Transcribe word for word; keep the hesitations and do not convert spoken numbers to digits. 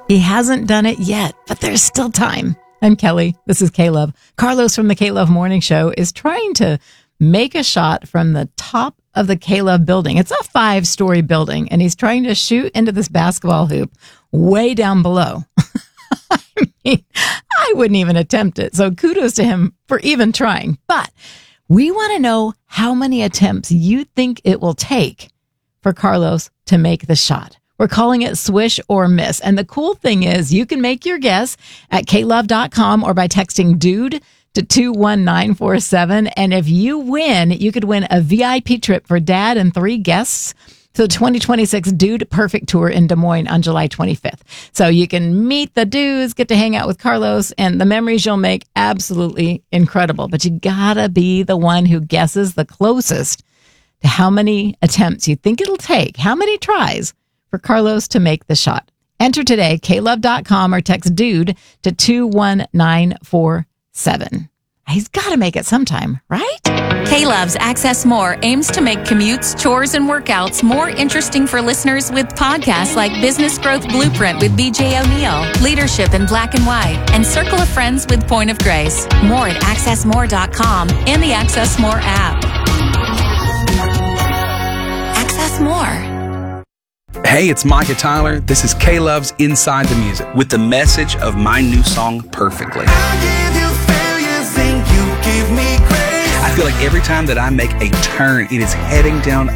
He hasn't done it yet, but there's still time. I'm Kelly. This is K-Love. Carlos from the K-Love Morning Show is trying to make a shot from the top of the K-Love building. It's a five-story building, and he's trying to shoot into this basketball hoop way down below. I mean, I wouldn't even attempt it. So kudos to him for even trying. But we want to know how many attempts you think it will take for Carlos to make the shot. We're calling it swish or miss. And the cool thing is you can make your guess at K love dot com or by texting dude to two one nine four seven. And if you win, you could win a V I P trip for dad and three guests to the twenty twenty-six Dude Perfect Tour in Des Moines on July twenty-fifth. So you can meet the dudes, get to hang out with Carlos, and the memories you'll make, absolutely incredible. But you gotta be the one who guesses the closest to how many attempts you think it'll take, how many tries for Carlos to make the shot. Enter today, K love dot com, or text dude to two one nine four seven. He's got to make it sometime, right? K-Love's Access More aims to make commutes, chores, and workouts more interesting for listeners with podcasts like Business Growth Blueprint with B J O'Neill, Leadership in Black and White, and Circle of Friends with Point of Grace. More at access more dot com and the Access More app. Access More. Hey, it's Micah Tyler. This is K-Love's Inside the Music with the message of my new song, Perfectly. I feel like every time that I make a turn, it is heading down